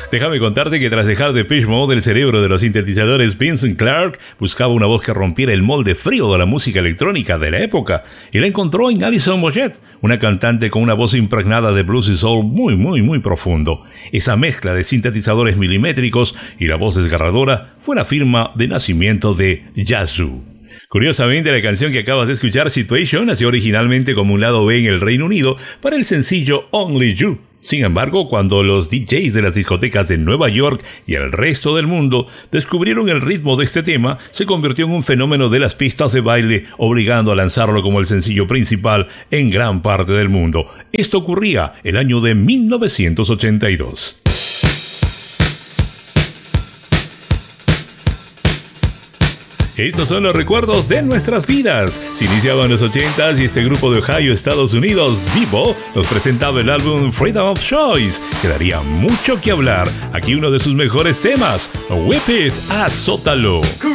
Déjame contarte que tras dejar Depeche Mode, el cerebro de los sintetizadores Vincent Clarke buscaba una voz que rompiera el molde frío de la música electrónica de la época y la encontró en Alison Moyet, una cantante con una voz impregnada de blues y soul muy profundo. Esa mezcla de sintetizadores milimétricos y la voz desgarradora fue la firma de nacimiento de Yazoo. Curiosamente, la canción que acabas de escuchar, Situation, nació originalmente como un lado B en el Reino Unido para el sencillo Only You. Sin embargo, cuando los DJs de las discotecas de Nueva York y el resto del mundo descubrieron el ritmo de este tema, se convirtió en un fenómeno de las pistas de baile, obligando a lanzarlo como el sencillo principal en gran parte del mundo. Esto ocurría el año de 1982. Estos son los recuerdos de nuestras vidas. Se iniciaban los 80s y este grupo de Ohio, Estados Unidos, Devo, nos presentaba el álbum Freedom of Choice, que daría mucho que hablar. Aquí uno de sus mejores temas, Whip It, Azótalo. Cool